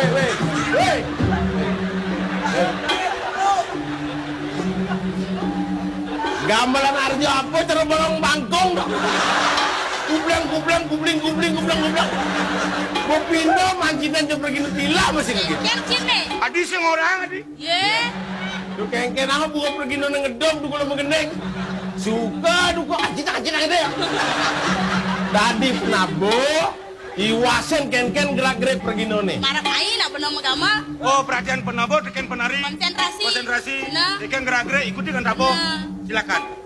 Weh. Gamelan Arjo apa cara bolong bangkong dah. Kubling. Mau pindah mancinan coba pergi nutila masih gitu. Adi sing orang adi. Ye. Duh kengken aku bukan pergi nona ngedom duh kalau mengendeng. Suka duh kok acina gede ya. Tadi penabo iwasen ken gerak-gerik pergi none. Marah kain apa nama kamu? Oh, perhatian penabo, teken penari. Konsentrasi. Ikan gerak-gerik ikuti kan tabo. Silakan.